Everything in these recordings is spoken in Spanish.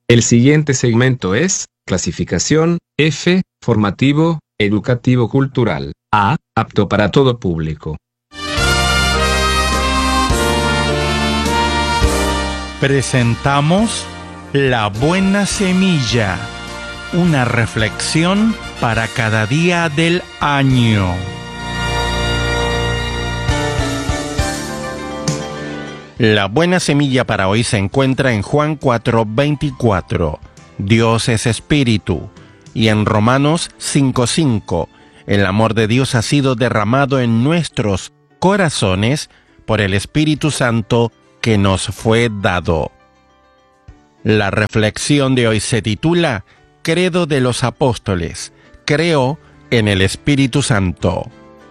El siguiente segmento es clasificación F, formativo, educativo cultural. A, apto para todo público. Presentamos La Buena Semilla, una reflexión para cada día del año. La buena semilla para hoy se encuentra en Juan 4:24. Dios es espíritu. Y en Romanos 5:5. El amor de Dios ha sido derramado en nuestros corazones por el Espíritu Santo que nos fue dado. La reflexión de hoy se titula Credo de los Apóstoles. Creo en el Espíritu Santo.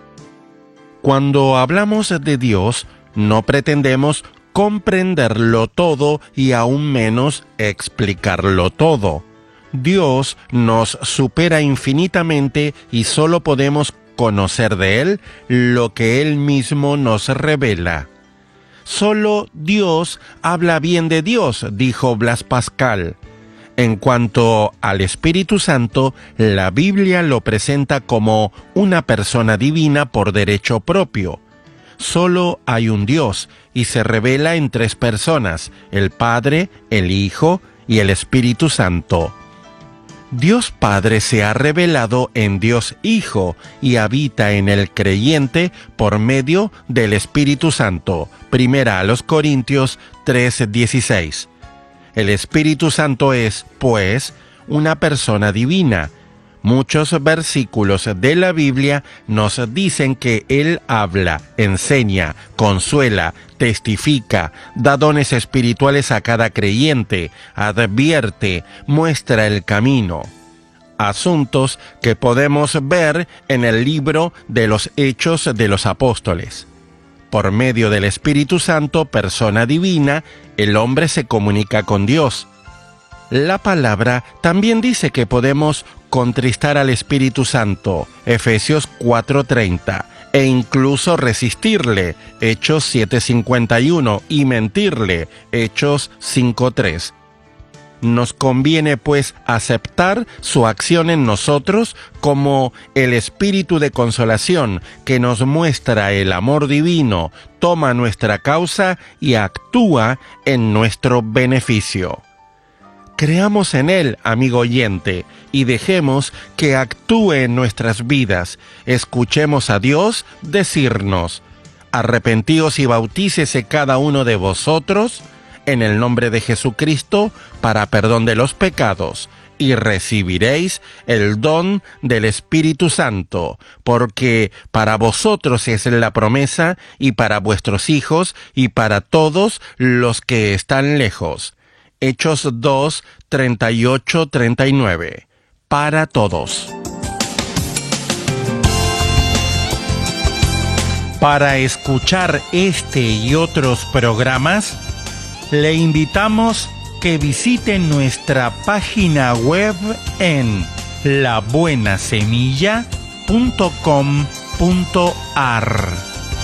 Cuando hablamos de Dios, no pretendemos comprenderlo todo y aún menos explicarlo todo. Dios nos supera infinitamente y solo podemos conocer de Él lo que Él mismo nos revela. Solo Dios habla bien de Dios, dijo Blas Pascal. En cuanto al Espíritu Santo, la Biblia lo presenta como una persona divina por derecho propio. Solo hay un Dios y se revela en tres personas, el Padre, el Hijo y el Espíritu Santo. Dios Padre se ha revelado en Dios Hijo y habita en el creyente por medio del Espíritu Santo. Primera a los Corintios 3:16. El Espíritu Santo es, pues, una persona divina. Muchos versículos de la Biblia nos dicen que Él habla, enseña, consuela, testifica, da dones espirituales a cada creyente, advierte, muestra el camino. Asuntos que podemos ver en el libro de los Hechos de los Apóstoles. Por medio del Espíritu Santo, persona divina, el hombre se comunica con Dios. La palabra también dice que podemos contristar al Espíritu Santo, Efesios 4:30, e incluso resistirle, Hechos 7:51, y mentirle, Hechos 5:3. Nos conviene, pues, aceptar su acción en nosotros como el espíritu de consolación que nos muestra el amor divino, toma nuestra causa y actúa en nuestro beneficio. Creamos en Él, amigo oyente, y dejemos que actúe en nuestras vidas. Escuchemos a Dios decirnos: arrepentíos y bautícese cada uno de vosotros en el nombre de Jesucristo para perdón de los pecados, y recibiréis el don del Espíritu Santo, porque para vosotros es la promesa, y para vuestros hijos, y para todos los que están lejos. Hechos 2:38-39. Para todos. Para escuchar este y otros programas, le invitamos que visite nuestra página web en labuenasemilla.com.ar.